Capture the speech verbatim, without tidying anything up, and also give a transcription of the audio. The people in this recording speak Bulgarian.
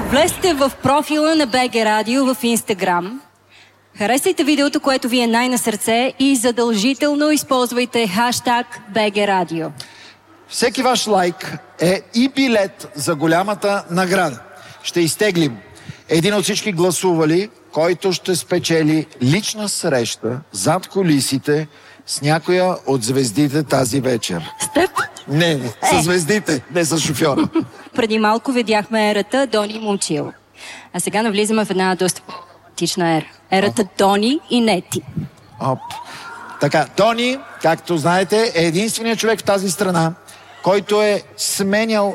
Влезте в профила на БГ Радио в Инстаграм. Харесайте видеото, което ви е най-на сърце и задължително използвайте хаштаг БГ Радио. Всеки ваш лайк е и билет за голямата награда. Ще изтеглим един от всички гласували, който ще спечели лична среща зад кулисите с някоя от звездите тази вечер. С теб? Не, не, с звездите, не с шофьора. Преди малко видяхме ерата Дони Момчил. А сега навлизаме в една доста по-романтична ера. Ерата О. Дони и Нети. Оп. Така, Дони, както знаете, е единственият човек в тази страна, който е сменял